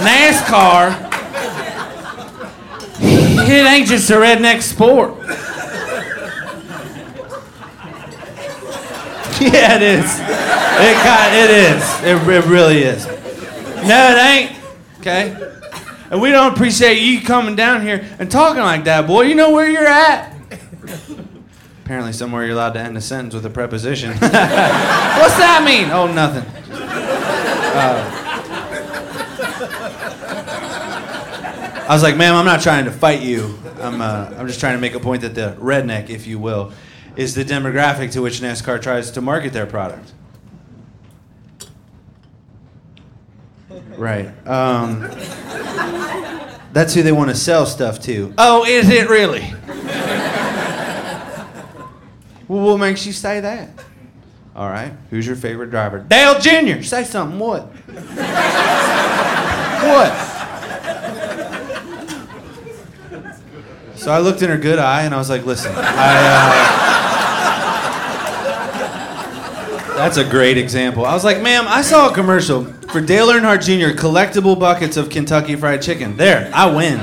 NASCAR, it ain't just a redneck sport. Yeah, it is. It is. It really is. No, it ain't. Okay? And we don't appreciate you coming down here and talking like that, boy. You know where you're at. Apparently somewhere you're allowed to end a sentence with a preposition. What's that mean? Oh, nothing. I was like, ma'am, I'm not trying to fight you. I'm just trying to make a point that the redneck, if you will, is the demographic to which NASCAR tries to market their product. Right. That's who they want to sell stuff to. Oh, is it really? Well, what makes you say that? All right. Who's your favorite driver? Dale Jr. Say something. What? What? So I looked in her good eye and I was like, listen, that's a great example. I was like, ma'am, I saw a commercial for Dale Earnhardt Jr. collectible buckets of Kentucky Fried Chicken. There, I win.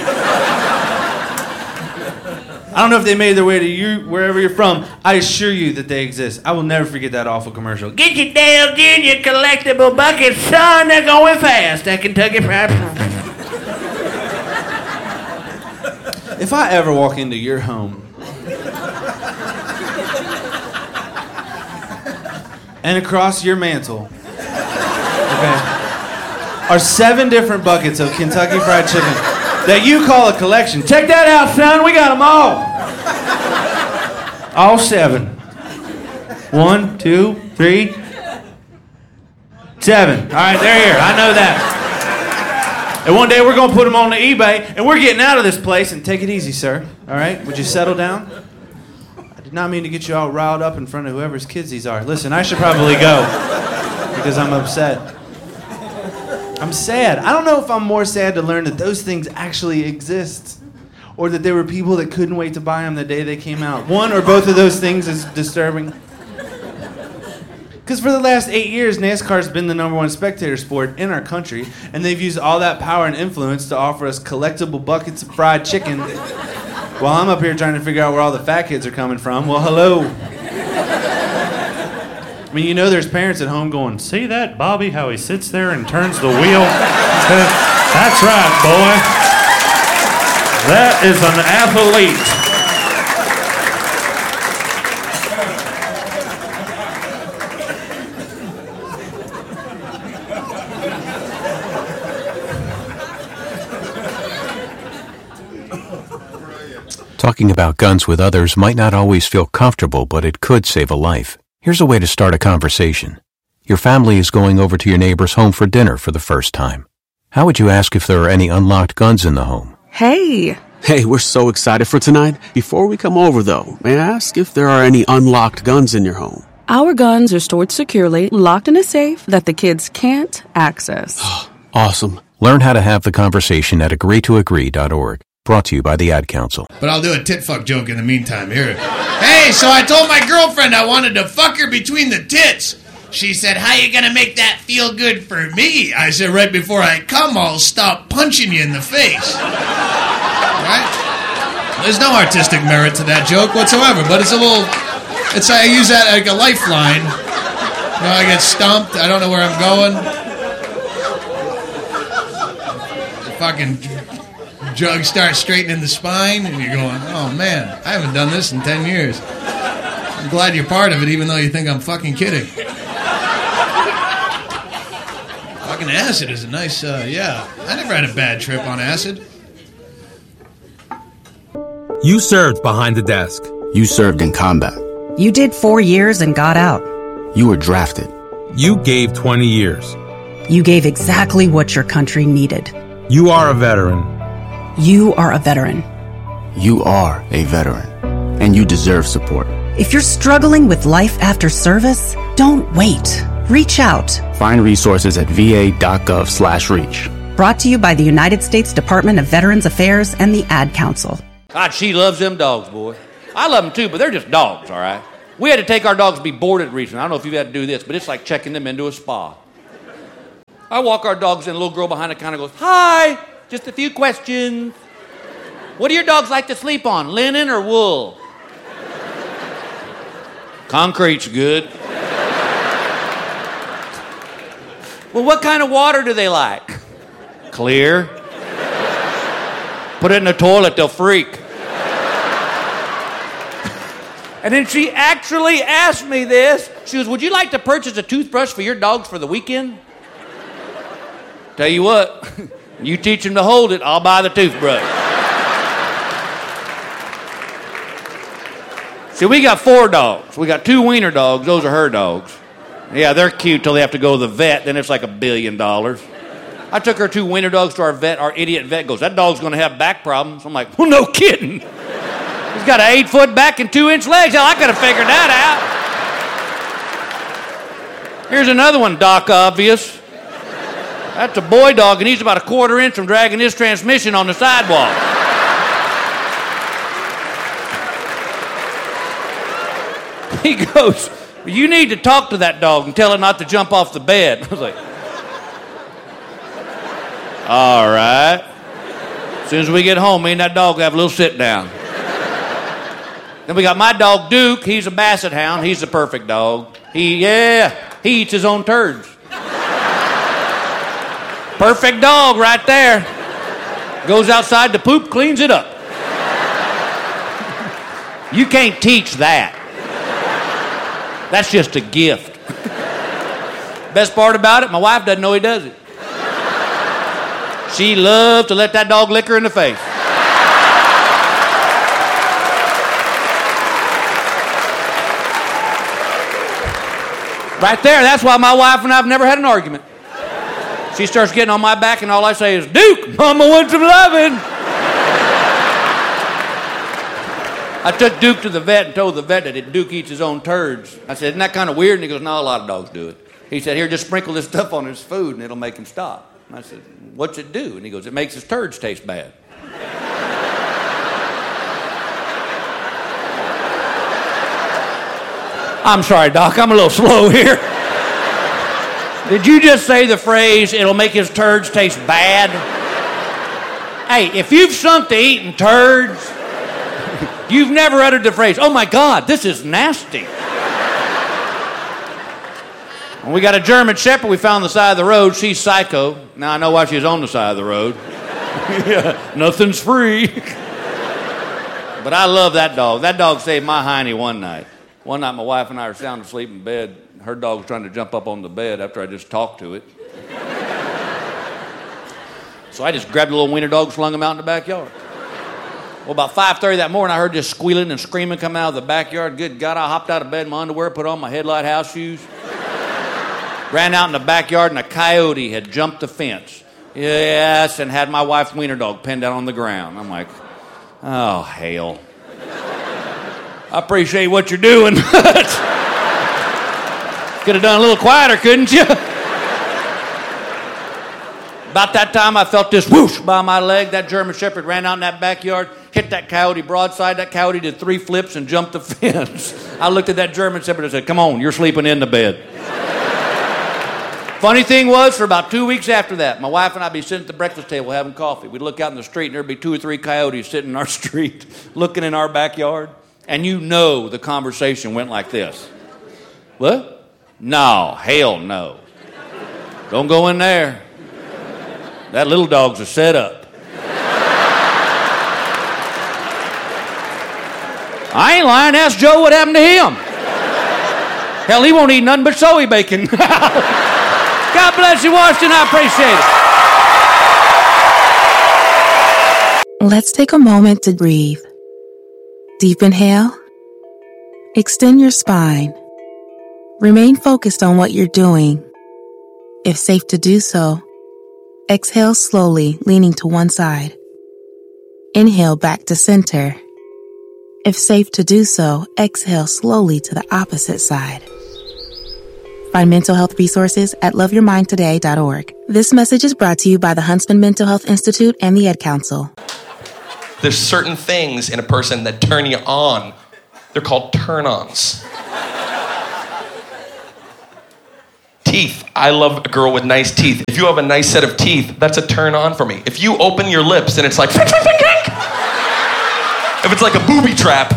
I don't know if they made their way to you, wherever you're from. I assure you that they exist. I will never forget that awful commercial. Get your Dale Jr. collectible buckets, son. They're going fast. That Kentucky Fried. If I ever walk into your home and across your mantle, okay, are 7 different buckets of Kentucky Fried Chicken that you call a collection. Check that out, son. We got them all. All 7. 1, 2, 3, 7. All right, they're here. I know that. And one day we're going to put them on the eBay, and we're getting out of this place. And take it easy, sir. All right? Would you settle down? I did not mean to get you all riled up in front of whoever's kids these are. Listen, I should probably go because I'm upset. I'm sad. I don't know if I'm more sad to learn that those things actually exist or that there were people that couldn't wait to buy them the day they came out. One or both of those things is disturbing. Because for the last 8 years, NASCAR's been the #1 spectator sport in our country, and they've used all that power and influence to offer us collectible buckets of fried chicken while I'm up here trying to figure out where all the fat kids are coming from. Well, hello. I mean, you know there's parents at home going, see that Bobby, how he sits there and turns the wheel? That's right, boy. That is an athlete. Talking about guns with others might not always feel comfortable, but it could save a life. Here's a way to start a conversation. Your family is going over to your neighbor's home for dinner for the first time. How would you ask if there are any unlocked guns in the home? Hey, we're so excited for tonight. Before we come over, though, may I ask if there are any unlocked guns in your home? our guns are stored securely, locked in a safe that the kids can't access. Awesome. Learn how to have the conversation at agreetoagree.org. Brought to you by the Ad Council. But I'll do a tit-fuck joke in the meantime. Here. Hey, so I told my girlfriend I wanted to fuck her between the tits. She said, how you gonna make that feel good for me? I said, right before I come, I'll stop punching you in the face. Right? There's no artistic merit to that joke whatsoever, but it's a little... I use that like a lifeline. You know, I get stumped. I don't know where I'm going. The fucking jug starts straightening the spine, and you're going, oh, man, I haven't done this in 10 years. I'm glad you're part of it, even though you think I'm fucking kidding. Fucking acid is a nice, yeah. I never had a bad trip on acid. You served behind the desk. You served in combat. You did 4 years and got out. You were drafted. You gave 20 years. You gave exactly what your country needed. You are a veteran. You are a veteran. You are a veteran. And you deserve support. If you're struggling with life after service, don't wait. Reach out. Find resources at va.gov/reach. Brought to you by the United States Department of Veterans Affairs and the Ad Council. God, she loves them dogs, boy. I love them too, but they're just dogs, all right? We had to take our dogs to be boarded recently. I don't know if you've had to do this, but it's like checking them into a spa. I walk our dogs in, a little girl behind the counter goes, "Hi, just a few questions. What do your dogs like to sleep on, linen or wool?" "Concrete's good." "Well, what kind of water do they like?" "Clear." "Put it in the toilet, they'll freak." And then she actually asked me this. She goes, "Would you like to purchase a toothbrush for your dogs for the weekend?" Tell you what, you teach them to hold it, I'll buy the toothbrush. See, we got 4 dogs. We got 2 wiener dogs. Those are her dogs. Yeah, they're cute till they have to go to the vet. Then it's like $1 billion. I took her 2 wiener dogs to our vet. Our idiot vet goes, "That dog's going to have back problems." I'm like, "Well, no kidding. He's got an 8-foot back and 2-inch legs. Hell, I could have figured that out." Here's another one, Doc Obvious. That's a boy dog, and he's about a 1/4 inch from dragging his transmission on the sidewalk. He goes, "You need to talk to that dog and tell it not to jump off the bed." I was like, "All right." As soon as we get home, me and that dog have a little sit down. Then we got my dog, Duke. He's a basset hound. He's the perfect dog. He eats his own turds. Perfect dog right there. Goes outside to poop, cleans it up. You can't teach that. That's just a gift. Best part about it, my wife doesn't know he does it. She loves to let that dog lick her in the face. Right there, that's why my wife and I have never had an argument. She starts getting on my back and all I say is, "Duke, Mama wants some loving." I took Duke to the vet and told the vet that Duke eats his own turds. I said, "Isn't that kind of weird?" And he goes, "No, a lot of dogs do it." He said, "Here, just sprinkle this stuff on his food and it'll make him stop." And I said, "What's it do?" And he goes, "It makes his turds taste bad." I'm sorry, Doc, I'm a little slow here. Did you just say the phrase, "it'll make his turds taste bad"? Hey, if you've sunk to eating turds, you've never uttered the phrase, "Oh my God, this is nasty." When we got a German Shepherd we found on the side of the road. She's psycho. Now I know why she's on the side of the road. Yeah, nothing's free. But I love that dog. That dog saved my hiney one night. One night my wife and I were sound asleep in bed. Her dog was trying to jump up on the bed after I just talked to it. So I just grabbed a little wiener dog, slung him out in the backyard. Well, about 5:30 that morning, I heard this squealing and screaming come out of the backyard. Good God, I hopped out of bed in my underwear, put on my headlight house shoes, ran out in the backyard, and a coyote had jumped the fence. Yes, and had my wife's wiener dog pinned down on the ground. I'm like, oh, hell. I appreciate what you're doing, but could have done a little quieter, couldn't you? About that time, I felt this whoosh by my leg. That German Shepherd ran out in that backyard, hit that coyote broadside. That coyote did 3 flips and jumped the fence. I looked at that German Shepherd and said, "Come on, you're sleeping in the bed." Funny thing was, for about 2 weeks after that, my wife and I'd be sitting at the breakfast table having coffee. We'd look out in the street, and there'd be 2 or 3 coyotes sitting in our street, looking in our backyard. And you know the conversation went like this. "What? No, hell no. Don't go in there. That little dog's a setup." I ain't lying. Ask Joe what happened to him. Hell, he won't eat nothing but soy bacon. God bless you, Washington. I appreciate it. Let's take a moment to breathe. Deep inhale. Extend your spine. Remain focused on what you're doing. If safe to do so, exhale slowly, leaning to one side. Inhale back to center. If safe to do so, exhale slowly to the opposite side. Find mental health resources at loveyourmindtoday.org. This message is brought to you by the Huntsman Mental Health Institute and the Ad Council. There's certain things in a person that turn you on. They're called turn-ons. Teeth. I love a girl with nice teeth. If you have a nice set of teeth, that's a turn on for me. If you open your lips and it's like, if it's like a booby trap,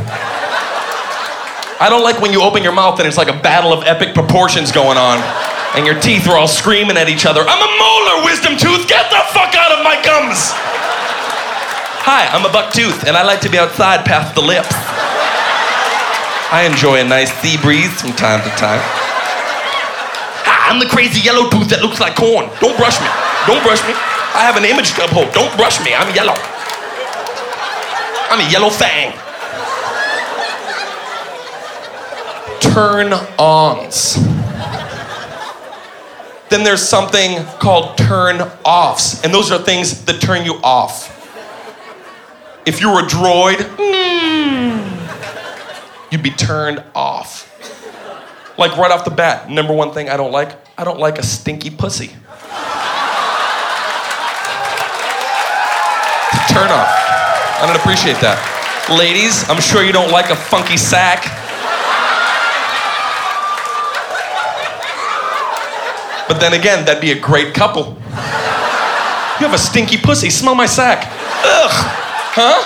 I don't like when you open your mouth and it's like a battle of epic proportions going on and your teeth are all screaming at each other. I'm a molar, wisdom tooth, get the fuck out of my gums. Hi, I'm a buck tooth and I like to be outside past the lips. I enjoy a nice sea breeze from time to time. Hi, I'm the crazy yellow tooth that looks like corn. Don't brush me. Don't brush me. I have an image to uphold. Don't brush me. I'm yellow. I'm a yellow fang. Turn-ons. Then there's something called turn-offs, and those are things that turn you off. If you were a droid, you'd be turned off. Like right off the bat, number one thing I don't like a stinky pussy. Turn off. I don't appreciate that. Ladies, I'm sure you don't like a funky sack. But then again, that'd be a great couple. You have a stinky pussy, smell my sack. Ugh, huh?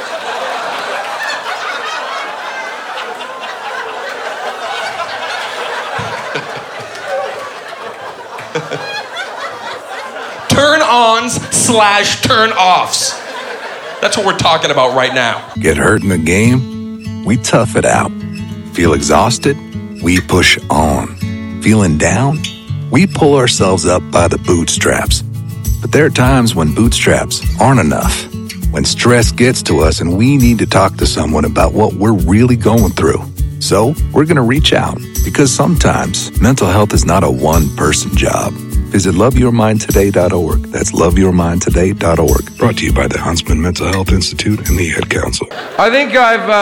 Turn-ons/turn-offs. That's what we're talking about right now. Get hurt in the game? We tough it out. Feel exhausted? We push on. Feeling down? We pull ourselves up by the bootstraps. But there are times when bootstraps aren't enough. When stress gets to us and we need to talk to someone about what we're really going through. So we're going to reach out because sometimes mental health is not a one-person job. Visit loveyourmindtoday.org. That's loveyourmindtoday.org. Brought to you by the Huntsman Mental Health Institute and the Ad Council. I think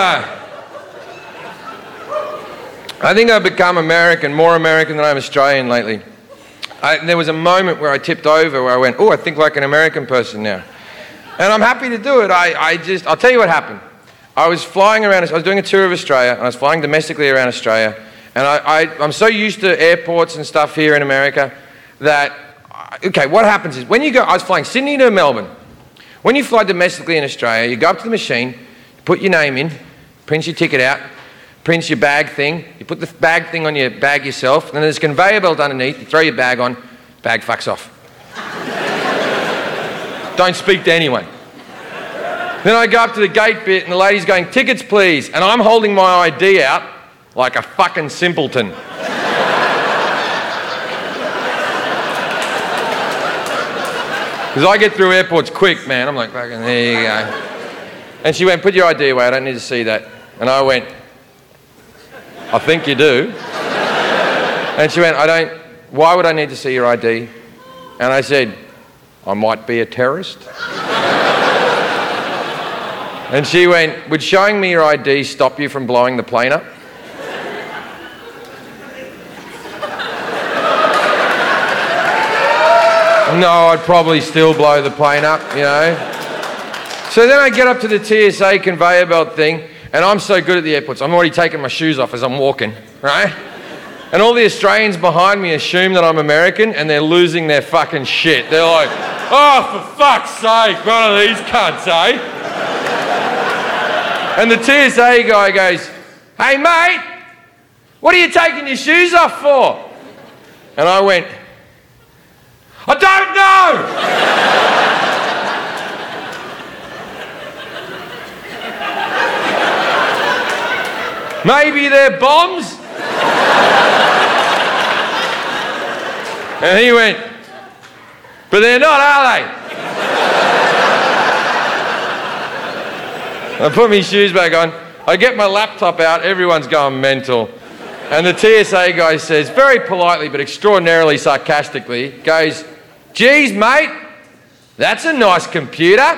I've become more American than I'm Australian lately. There was a moment where I tipped over where I went, I think like an American person now. And I'm happy to do it. I'll tell you what happened. I was flying around, I was doing a tour of Australia, and I was flying domestically around Australia. And I'm so used to airports and stuff here in America that, what happens is, I was flying Sydney to Melbourne. When you fly domestically in Australia, you go up to the machine, you put your name in, print your ticket out, print your bag thing, you put the bag thing on your bag yourself, and then there's a conveyor belt underneath, you throw your bag on, bag fucks off. Don't speak to anyone. Then I go up to the gate bit and the lady's going, tickets please, and I'm holding my ID out like a fucking simpleton. Because I get through airports quick, man. I'm like, fucking, there you go. And she went, put your ID away, I don't need to see that. And I went, I think you do. And she went, why would I need to see your ID? And I said, I might be a terrorist. And she went, would showing me your ID stop you from blowing the plane up? No, I'd probably still blow the plane up, you know. So then I get up to the TSA conveyor belt thing, and I'm so good at the airports, I'm already taking my shoes off as I'm walking, right? And all the Australians behind me assume that I'm American, and they're losing their fucking shit. They're like, oh, for fuck's sake, one of these cunts, eh? And the TSA guy goes, hey, mate, what are you taking your shoes off for? And I went, I don't know! Maybe they're bombs? And he went, but they're not, are they? I put my shoes back on. I get my laptop out. Everyone's going mental. And the TSA guy says, very politely but extraordinarily sarcastically, goes, geez, mate, that's a nice computer.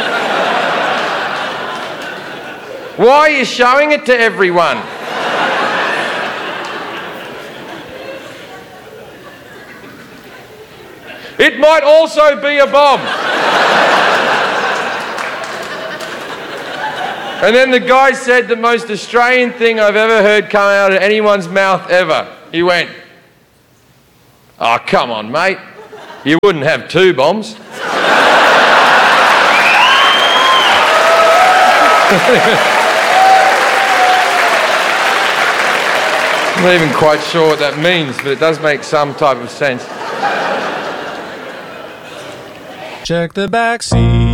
Why are you showing it to everyone? It might also be a bomb. And then the guy said the most Australian thing I've ever heard come out of anyone's mouth ever. He went, Oh, come on, mate. You wouldn't have 2 bombs. I'm not even quite sure what that means, but it does make some type of sense. Check the back seat.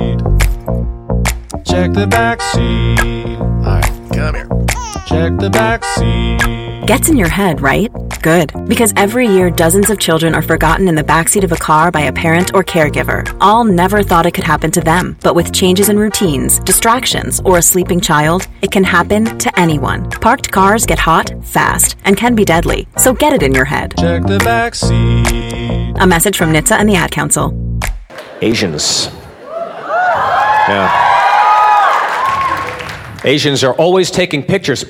Check the back seat. All right, come here. Check the back seat. Gets in your head, right? Good. Because every year, dozens of children are forgotten in the backseat of a car by a parent or caregiver. All never thought it could happen to them. But with changes in routines, distractions, or a sleeping child, it can happen to anyone. Parked cars get hot, fast, and can be deadly. So get it in your head. Check the back seat. A message from NHTSA and the Ad Council. Asians. Yeah. Asians are always taking pictures.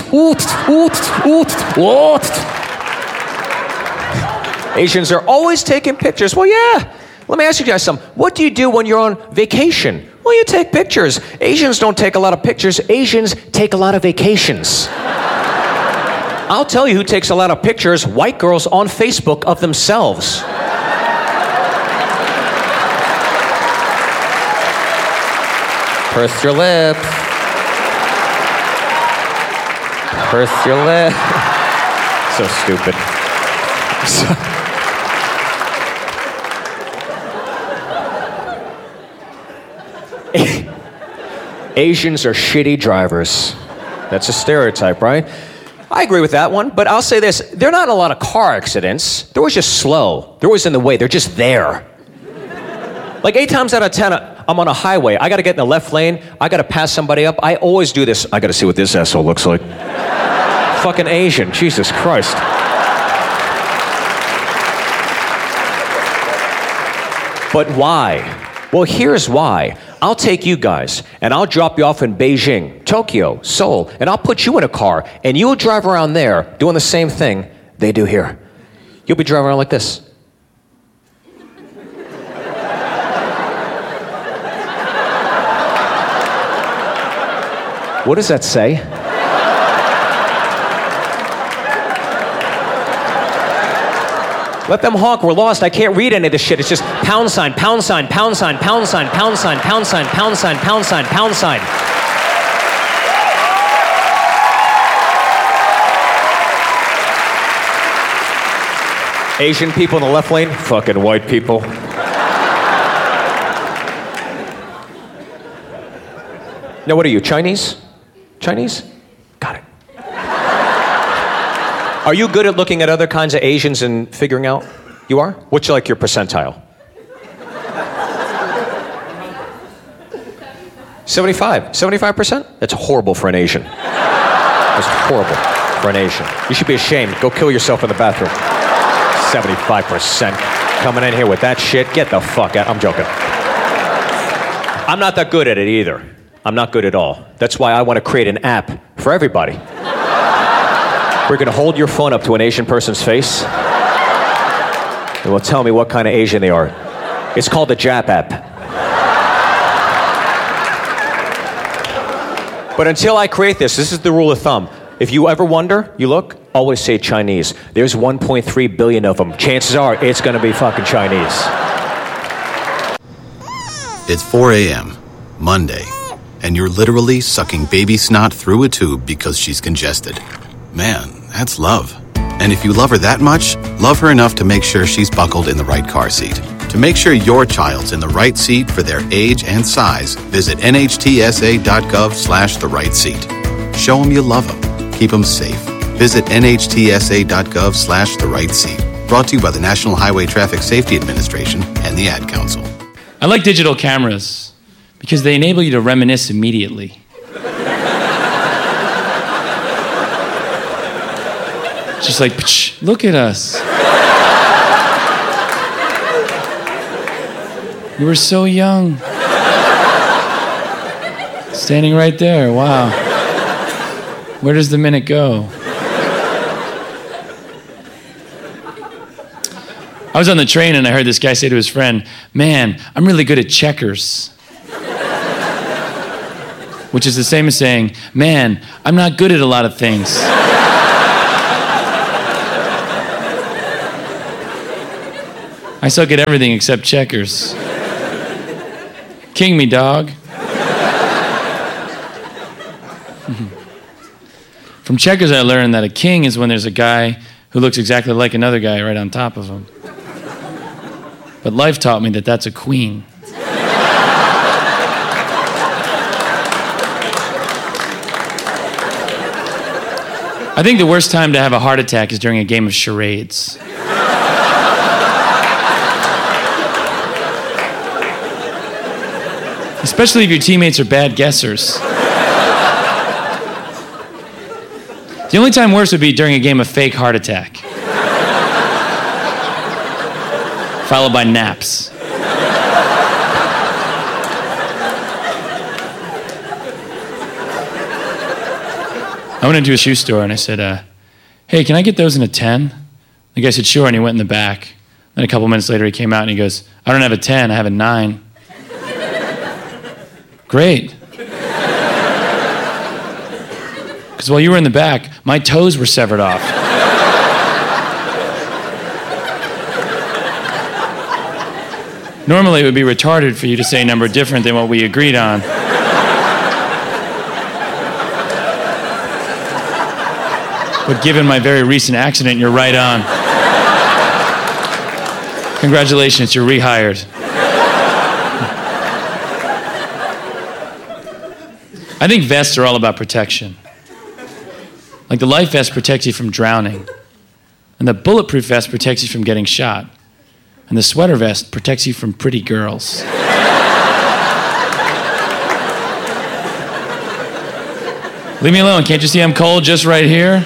Asians are always taking pictures. Well, yeah. Let me ask you guys something. What do you do when you're on vacation? Well, you take pictures. Asians don't take a lot of pictures. Asians take a lot of vacations. I'll tell you who takes a lot of pictures. White girls on Facebook of themselves. Purse your lips. Purse your lips. So stupid. Asians are shitty drivers. That's a stereotype, right? I agree with that one, but I'll say this. They're not in a lot of car accidents. They're always just slow. They're always in the way. They're just there. Like 8 times out of 10, I'm on a highway. I got to get in the left lane. I got to pass somebody up. I always do this. I got to see what this asshole looks like. Fucking Asian. Jesus Christ. But why? Well, here's why. I'll take you guys, and I'll drop you off in Beijing, Tokyo, Seoul, and I'll put you in a car, and you'll drive around there doing the same thing they do here. You'll be driving around like this. What does that say? Let them honk, we're lost. I can't read any of this shit. It's just pound sign, pound sign, pound sign, pound sign, pound sign, pound sign, pound sign, pound sign, pound sign. Asian people in the left lane, fucking white people. Now, what are you, Chinese? Chinese? Got it. Are you good at looking at other kinds of Asians and figuring out? You are? What's like your percentile? 75%? That's horrible for an Asian. That's horrible for an Asian. You should be ashamed. Go kill yourself in the bathroom. 75% coming in here with that shit. Get the fuck out. I'm joking. I'm not that good at it either. I'm not good at all. That's why I want to create an app for everybody. We're going to hold your phone up to an Asian person's face. It will tell me what kind of Asian they are. It's called the Jap app. But until I create this is the rule of thumb. If you ever wonder, you look, always say Chinese. There's 1.3 billion of them. Chances are it's going to be fucking Chinese. It's 4 a.m., Monday, and you're literally sucking baby snot through a tube because she's congested. Man, that's love. And if you love her that much, love her enough to make sure she's buckled in the right car seat. To make sure your child's in the right seat for their age and size, visit nhtsa.gov/the right seat. Show them you love them. Keep them safe. Visit nhtsa.gov/the right seat. Brought to you by the National Highway Traffic Safety Administration and the Ad Council. I like digital cameras because they enable you to reminisce immediately. Just like, look at us. You were so young. Standing right there, wow. Where does the minute go? I was on the train and I heard this guy say to his friend, "Man, I'm really good at checkers." Which is the same as saying, "Man, I'm not good at a lot of things." I suck at everything except checkers. King me, dog. From checkers, I learned that a king is when there's a guy who looks exactly like another guy right on top of him. But life taught me that that's a queen. I think the worst time to have a heart attack is during a game of charades. Especially if your teammates are bad guessers. The only time worse would be during a game of fake heart attack. Followed by naps. I went into a shoe store and I said, hey, can I get those in a 10? The guy said, sure, and he went in the back. Then a couple minutes later he came out and he goes, I don't have a 10, I have a 9. Great. Because while you were in the back, my toes were severed off. Normally it would be retarded for you to say a number different than what we agreed on. But given my very recent accident, you're right on. Congratulations, you're rehired. I think vests are all about protection. Like the life vest protects you from drowning, and the bulletproof vest protects you from getting shot, and the sweater vest protects you from pretty girls. Leave me alone, can't you see I'm cold just right here?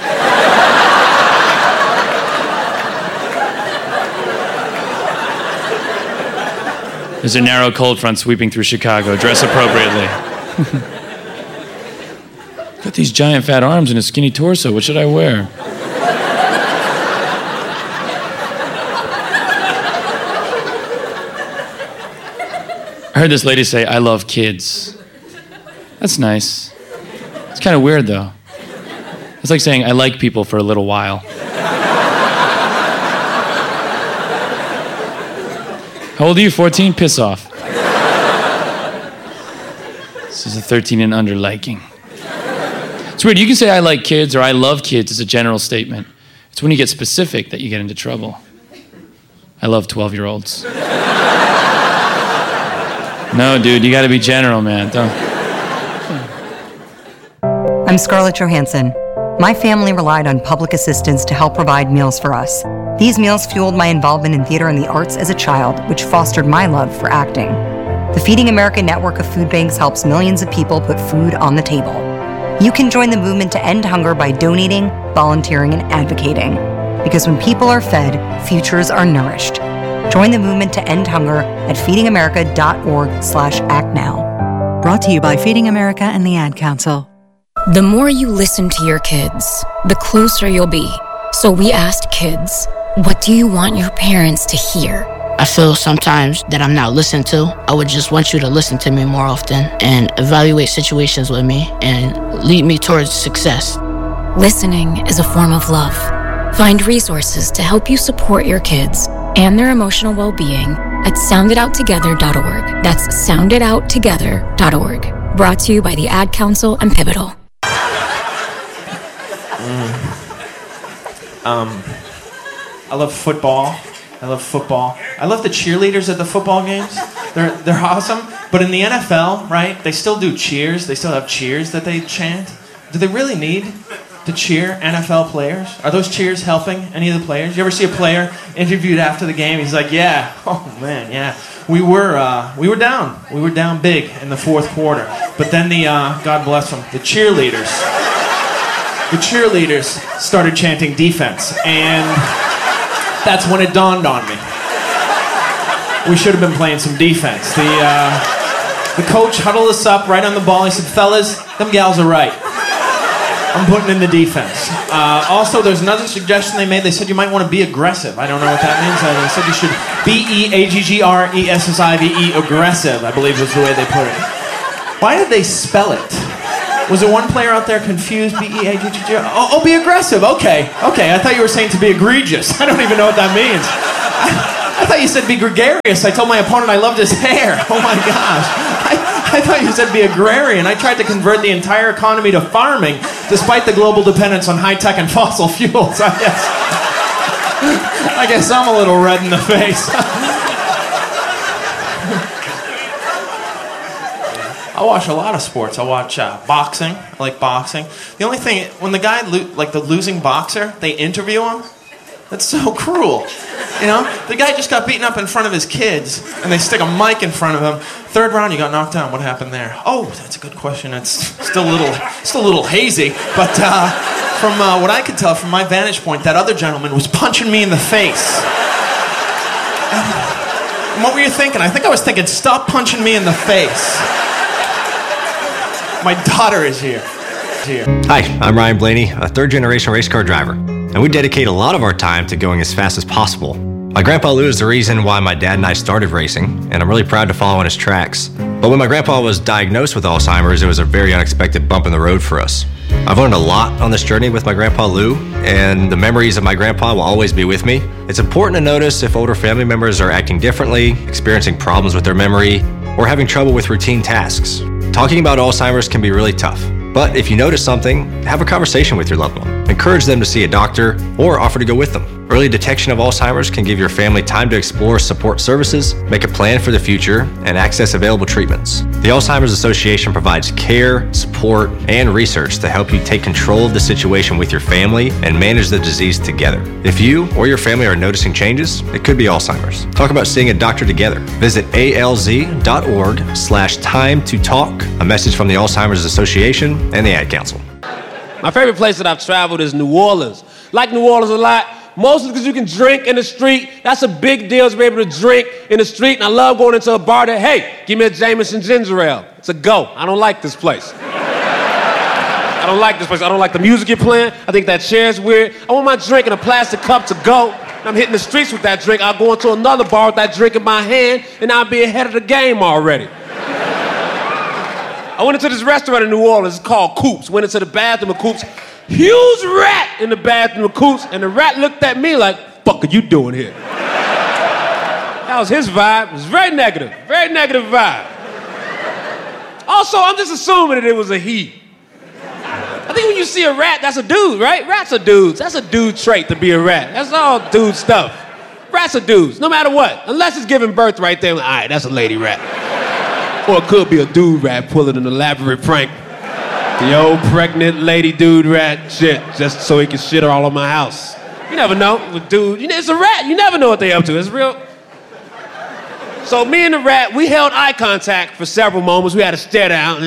There's a narrow cold front sweeping through Chicago. Dress appropriately. Got these giant fat arms and a skinny torso. What should I wear? I heard this lady say, I love kids. That's nice. It's kind of weird, though. It's like saying, I like people for a little while. How old are you? 14? Piss off. This is a 13 and under liking. It's weird. You can say I like kids or I love kids as a general statement. It's when you get specific that you get into trouble. I love 12-year-olds. No, dude, you got to be general, man. Don't. I'm Scarlett Johansson. My family relied on public assistance to help provide meals for us. These meals fueled my involvement in theater and the arts as a child, which fostered my love for acting. The Feeding America network of food banks helps millions of people put food on the table. You can join the movement to end hunger by donating, volunteering, and advocating. Because when people are fed, futures are nourished. Join the movement to end hunger at feedingamerica.org/actnow. Brought to you by Feeding America and the Ad Council. The more you listen to your kids, the closer you'll be. So we asked kids, what do you want your parents to hear? I feel sometimes that I'm not listened to. I would just want you to listen to me more often and evaluate situations with me and lead me towards success. Listening is a form of love. Find resources to help you support your kids and their emotional well-being at sounditouttogether.org. That's sounditouttogether.org. Brought to you by the Ad Council and Pivotal. I love football. I love the cheerleaders at the football games. They're awesome. But in the NFL, right, they still do cheers. They still have cheers that they chant. Do they really need to cheer NFL players? Are those cheers helping any of the players? You ever see a player interviewed after the game? He's like, yeah, oh man, yeah. We were down. We were down big in the fourth quarter. But then God bless them, the cheerleaders started chanting defense. And that's when it dawned on me. We should have been playing some defense. The coach huddled us up right on the ball. He said, fellas, them gals are right. I'm putting in the defense. Also, there's another suggestion they made. They said you might want to be aggressive. I don't know what that means. They said you should BEAGGRESSIVE, aggressive, I believe was the way they put it. Why did they spell it? Was there one player out there confused? BEAGGR? Oh, be aggressive. Okay. I thought you were saying to be egregious. I don't even know what that means. I I thought you said be gregarious. I told my opponent I loved his hair. Oh my gosh. I thought you said be agrarian. I tried to convert the entire economy to farming, despite the global dependence on high-tech and fossil fuels. I guess I'm a little red in the face. I watch a lot of sports. I watch boxing. I like boxing. The only thing, when the guy, like the losing boxer, they interview him, that's so cruel. You know, the guy just got beaten up in front of his kids, and they stick a mic in front of him. Third round, you got knocked down. What happened there? Oh, that's a good question. It's still a little hazy. But from what I could tell, from my vantage point, that other gentleman was punching me in the face. And what were you thinking? I think I was thinking, stop punching me in the face. My daughter is here. Hi, I'm Ryan Blaney, a third-generation race car driver, and we dedicate a lot of our time to going as fast as possible. My grandpa Lou is the reason why my dad and I started racing, and I'm really proud to follow in his tracks. But when my grandpa was diagnosed with Alzheimer's, it was a very unexpected bump in the road for us. I've learned a lot on this journey with my grandpa Lou, and the memories of my grandpa will always be with me. It's important to notice if older family members are acting differently, experiencing problems with their memory, or having trouble with routine tasks. Talking about Alzheimer's can be really tough, but if you notice something, have a conversation with your loved one. Encourage them to see a doctor or offer to go with them. Early detection of Alzheimer's can give your family time to explore support services, make a plan for the future, and access available treatments. The Alzheimer's Association provides care, support, and research to help you take control of the situation with your family and manage the disease together. If you or your family are noticing changes, it could be Alzheimer's. Talk about seeing a doctor together. Visit alz.org/time to talk. A message from the Alzheimer's Association and the Ad Council. My favorite place that I've traveled is New Orleans. Like New Orleans a lot, mostly because you can drink in the street. That's a big deal to be able to drink in the street. And I love going into a bar that, hey, give me a Jameson ginger ale. It's a go. I don't like this place. I don't like this place. I don't like the music you're playing. I think that chair's weird. I want my drink in a plastic cup to go. And I'm hitting the streets with that drink. I'll go into another bar with that drink in my hand, and I'll be ahead of the game already. I went into this restaurant in New Orleans. It's called Coops. Went into the bathroom of Coops. Huge rat in the bathroom of Coops, and the rat looked at me like, "Fuck are you doing here?" That was his vibe. It was very negative vibe. Also, I'm just assuming that it was a he. I think when you see a rat, that's a dude, right? Rats are dudes. That's a dude trait to be a rat. That's all dude stuff. Rats are dudes, no matter what. Unless it's giving birth right there. Like, all right, that's a lady rat. Or it could be a dude rat pulling an elaborate prank. The old pregnant lady dude rat shit, just so he can shit all on my house. You never know with dude. It's a rat. You never know what they up to. It's real. So me and the rat, we held eye contact for several moments. We had to stare down.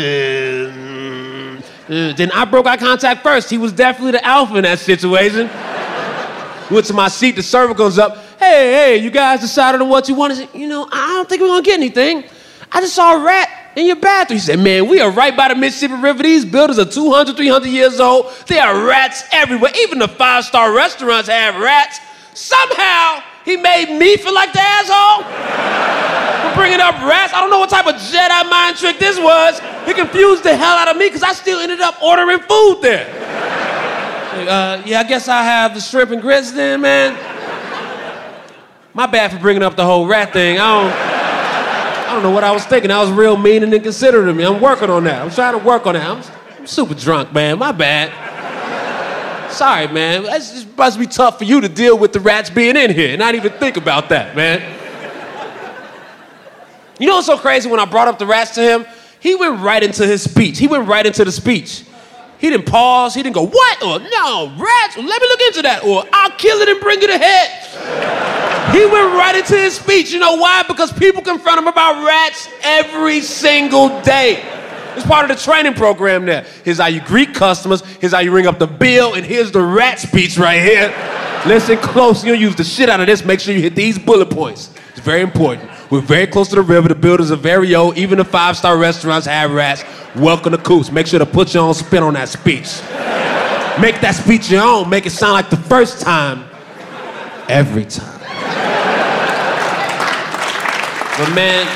Then I broke eye contact first. He was definitely the alpha in that situation. Went to my seat. The server goes up. Hey, you guys decided on what you want? I said, I don't think we're gonna get anything. I just saw a rat in your bathroom. He said, man, we are right by the Mississippi River. These buildings are 200, 300 years old. There are rats everywhere. Even the 5-star restaurants have rats. Somehow, he made me feel like the asshole for bringing up rats. I don't know what type of Jedi mind trick this was. He confused the hell out of me because I still ended up ordering food there. Yeah, I guess I'll have the shrimp and grits then, man. My bad for bringing up the whole rat thing. I don't know what I was thinking. I was real mean and inconsiderate of me. I'm working on that. I'm trying to work on that. I'm super drunk, man. My bad. Sorry, man. It must be tough for you to deal with the rats being in here and not even think about that, man. You know what's so crazy? When I brought up the rats to him, he went right into his speech. He went right into the speech. He didn't pause. He didn't go, what? Or, no, rats? Well, let me look into that. Or, I'll kill it and bring it ahead. He went right into his speech. You know why? Because people confront him about rats every single day. It's part of the training program there. Here's how you greet customers. Here's how you ring up the bill. And here's the rat speech right here. Listen close. You'll use the shit out of this. Make sure you hit these bullet points. It's very important. We're very close to the river. The buildings are very old. Even the 5-star restaurants have rats. Welcome to Coops. Make sure to put your own spin on that speech. Make that speech your own. Make it sound like the first time. Every time. But man,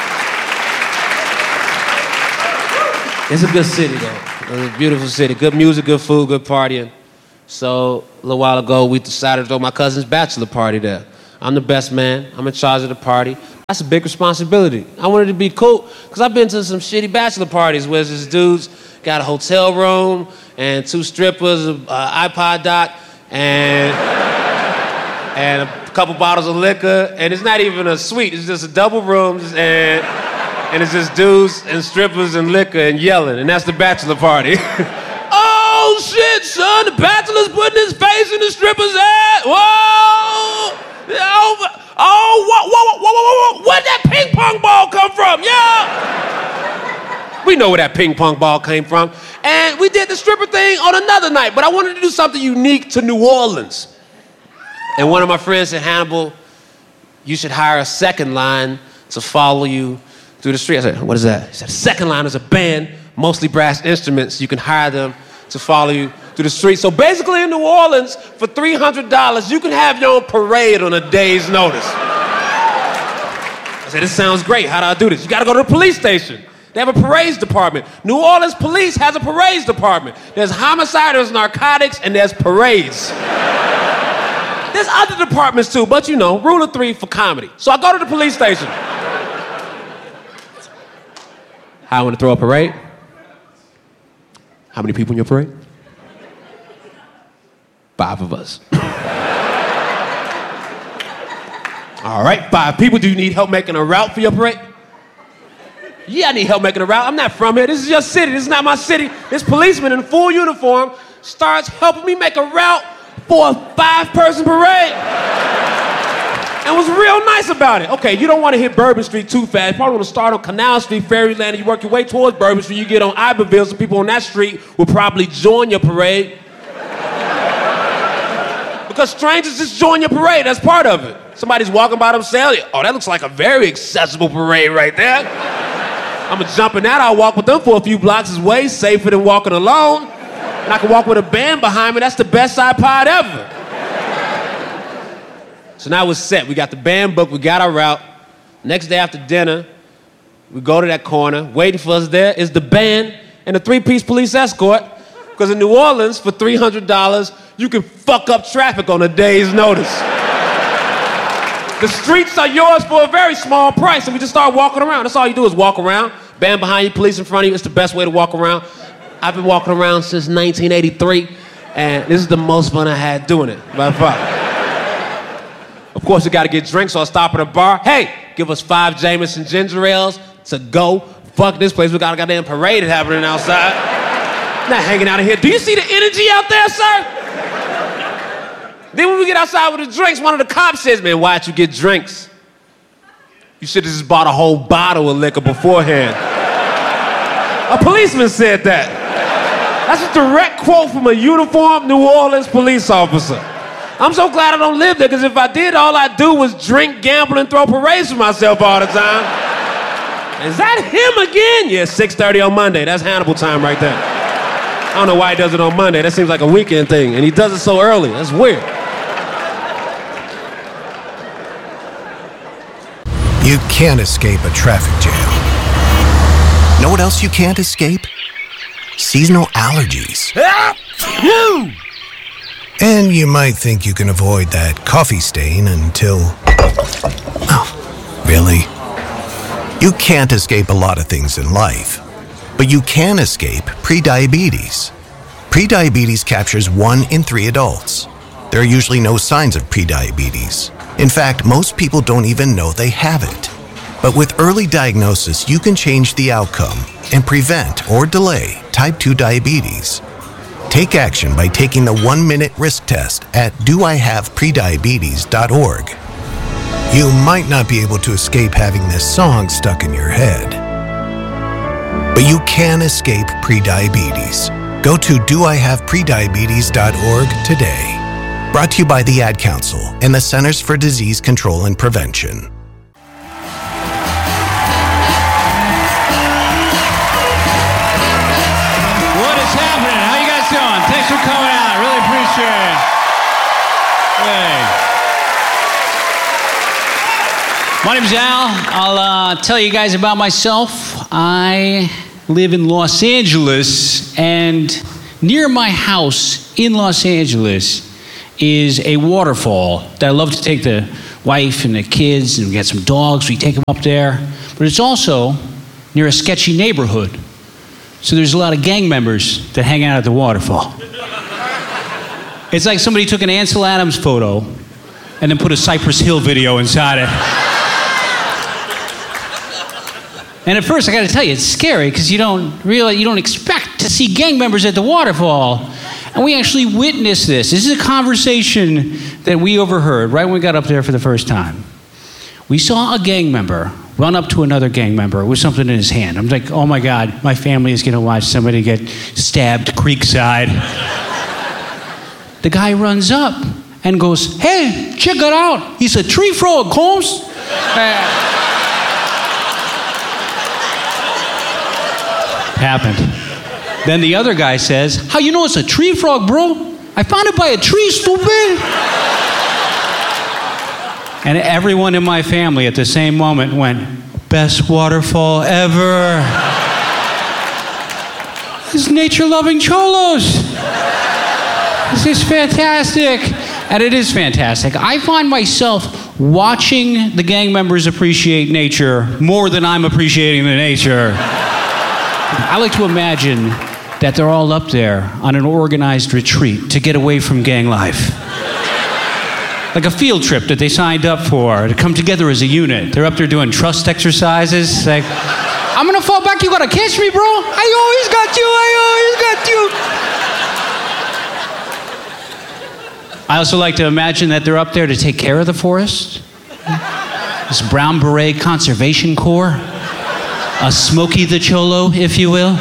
it's a good city though. It's a beautiful city. Good music, good food, good partying. So a little while ago, we decided to throw my cousin's bachelor party there. I'm the best man. I'm in charge of the party. That's a big responsibility. I wanted to be cool because I've been to some shitty bachelor parties where this dude's got a hotel room and 2 strippers, an iPod dock, and a couple bottles of liquor. And it's not even a suite. It's just a double rooms and it's just dudes and strippers and liquor and yelling. And that's the bachelor party. Oh, shit, son. The bachelor's putting his face in the stripper's ass. Whoa. Whoa. Where'd that ping pong ball come from? Yeah. We know where that ping pong ball came from. And we did the stripper thing on another night. But I wanted to do something unique to New Orleans. And one of my friends said, Hannibal, you should hire a second line to follow you through the street. I said, what is that? He said, second line is a band, mostly brass instruments. You can hire them to follow you through the street. So basically in New Orleans, for $300, you can have your own parade on a day's notice. I said, this sounds great. How do I do this? You got to go to the police station. They have a parades department. New Orleans police has a parades department. There's homicide, there's narcotics, and there's parades. There's other departments too, but you know, rule of 3 for comedy. So I go to the police station. How I want to throw a parade? How many people in your parade? 5 of us. All right, 5 people. Do you need help making a route for your parade? Yeah, I need help making a route. I'm not from here. This is your city. This is not my city. This policeman in full uniform starts helping me make a route for a 5-person parade. And was real nice about it. Okay, you don't want to hit Bourbon Street too fast. You probably want to start on Canal Street, Fairyland, and you work your way towards Bourbon Street. You get on Iberville, so people on that street will probably join your parade. Because strangers just join your parade. That's part of it. Somebody's walking by themselves. Oh, that looks like a very accessible parade right there. I'm going to jump in that. I'll walk with them for a few blocks. It's way safer than walking alone. And I can walk with a band behind me. That's the best iPod ever. So now it's set. We got the band booked. We got our route. Next day after dinner, we go to that corner. Waiting for us there is the band and a 3-piece police escort. Because in New Orleans, for $300, you can fuck up traffic on a day's notice. The streets are yours for a very small price, and we just start walking around. That's all you do is walk around. Band behind you, police in front of you. It's the best way to walk around. I've been walking around since 1983, and this is the most fun I had doing it, by far. Of course, you gotta get drinks, so I stop at a bar. Hey, give us 5 Jameson ginger ales to go. Fuck this place, we got a goddamn parade happening outside. Not hanging out in here. Do you see the energy out there, sir? Then when we get outside with the drinks, one of the cops says, man, why'd you get drinks? You should have just bought a whole bottle of liquor beforehand. A policeman said that. That's a direct quote from a uniformed New Orleans police officer. I'm so glad I don't live there, because if I did, all I'd do was drink, gamble, and throw parades for myself all the time. Is that him again? Yeah, 6:30 on Monday. That's Hannibal time right there. I don't know why he does it on Monday. That seems like a weekend thing, and he does it so early. That's weird. You can't escape a traffic jam. Know what else you can't escape? Seasonal allergies. And you might think you can avoid that coffee stain until... Oh, really? You can't escape a lot of things in life, but you can escape prediabetes. Prediabetes captures 1 in 3 adults. There are usually no signs of prediabetes. In fact, most people don't even know they have it. But with early diagnosis, you can change the outcome and prevent or delay type 2 diabetes. Take action by taking the 1-minute risk test at doihaveprediabetes.org. You might not be able to escape having this song stuck in your head, but you can escape prediabetes. Go to doihaveprediabetes.org today. Brought to you by the Ad Council and the Centers for Disease Control and Prevention. What is happening? How you guys doing? Thanks for coming out. I really appreciate it. Hey. My name's Al. I'll tell you guys about myself. I live in Los Angeles, and near my house in Los Angeles is a waterfall that I love to take the wife and the kids, and we got some dogs. We take them up there. But it's also near a sketchy neighborhood. So there's a lot of gang members that hang out at the waterfall. It's like somebody took an Ansel Adams photo and then put a Cypress Hill video inside it. And at first, I got to tell you, it's scary because you don't expect to see gang members at the waterfall. And we actually witnessed this. This is a conversation that we overheard right when we got up there for the first time. We saw a gang member run up to another gang member with something in his hand. I'm like, oh my God, my family is going to watch somebody get stabbed creekside. The guy runs up and goes, hey, check it out. He's a tree frog, Holmes. Happened. Then the other guy says, how you know it's a tree frog, bro? I found it by a tree, stupid. And everyone in my family at the same moment went, best waterfall ever. It's nature-loving cholos. This is fantastic. And it is fantastic. I find myself watching the gang members appreciate nature more than I'm appreciating the nature. I like to imagine that they're all up there on an organized retreat to get away from gang life. Like a field trip that they signed up for to come together as a unit. They're up there doing trust exercises. Like, I'm gonna fall back, you gotta catch me, bro. I always got you. I also like to imagine that they're up there to take care of the forest. This Brown Beret Conservation Corps. A Smokey the Cholo, if you will.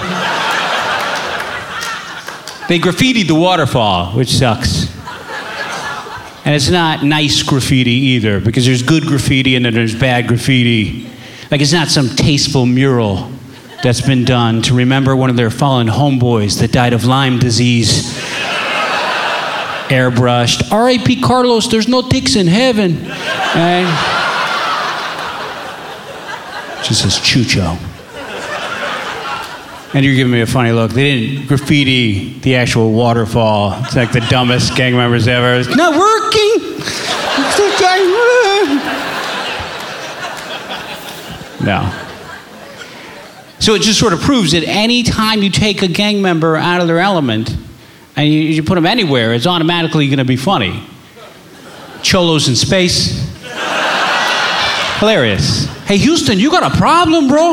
They graffitied the waterfall, which sucks. And it's not nice graffiti either, because there's good graffiti and then there's bad graffiti. Like, it's not some tasteful mural that's been done to remember one of their fallen homeboys that died of Lyme disease. Airbrushed. R.I.P. Carlos, there's no dicks in heaven. And just says Chucho. And you're giving me a funny look. They didn't graffiti the actual waterfall. It's like the dumbest gang members ever. It's not working! No. So it just sort of proves that any time you take a gang member out of their element and you put them anywhere, it's automatically going to be funny. Cholos in space. Hilarious. Hey, Houston, you got a problem, bro?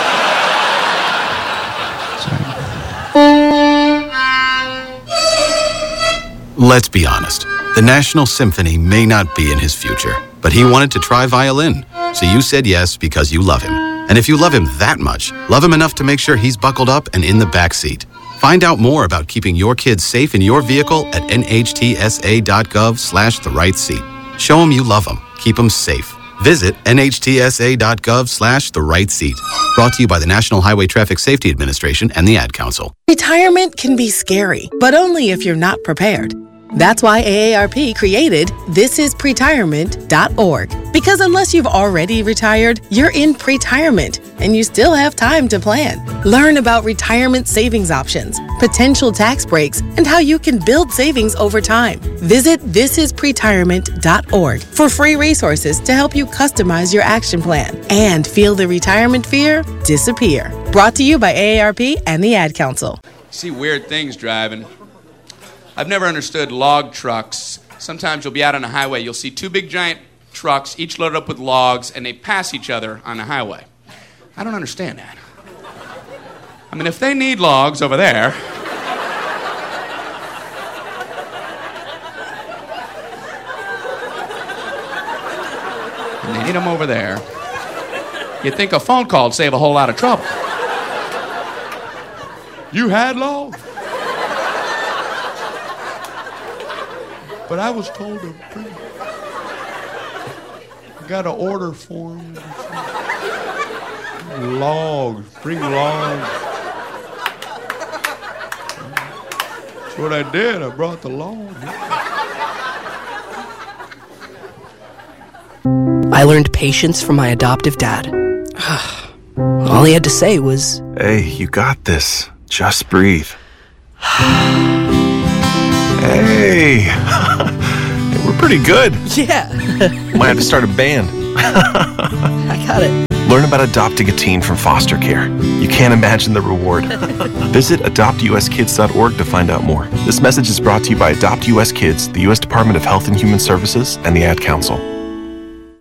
Let's be honest. The National Symphony may not be in his future, but he wanted to try violin. So you said yes because you love him. And if you love him that much, love him enough to make sure he's buckled up and in the back seat. Find out more about keeping your kids safe in your vehicle at nhtsa.gov/the-right-seat. Show him you love him. Keep him safe. Visit nhtsa.gov/the-right-seat. Brought to you by the National Highway Traffic Safety Administration and the Ad Council. Retirement can be scary, but only if you're not prepared. That's why AARP created thisispretirement.org. Because unless you've already retired, you're in pretirement, and you still have time to plan. Learn about retirement savings options, potential tax breaks, and how you can build savings over time. Visit thisispretirement.org for free resources to help you customize your action plan and feel the retirement fear disappear. Brought to you by AARP and the Ad Council. See weird things driving. I've never understood log trucks. Sometimes you'll be out on a highway, you'll see two big giant trucks, each loaded up with logs, and they pass each other on the highway. I don't understand that. I mean, if they need logs over there, and they need them over there, you'd think a phone call would save a whole lot of trouble. You had logs? But I was told to bring. I got an order form. Logs. Bring logs. That's what I did. I brought the logs. I learned patience from my adoptive dad. All he had to say was, Hey, you got this. Just breathe. Hey! We're pretty good. Yeah. Might have to start a band. I got it. Learn about adopting a teen from foster care. You can't imagine the reward. Visit adoptuskids.org to find out more. This message is brought to you by Adopt US Kids, the U.S. Department of Health and Human Services, and the Ad Council.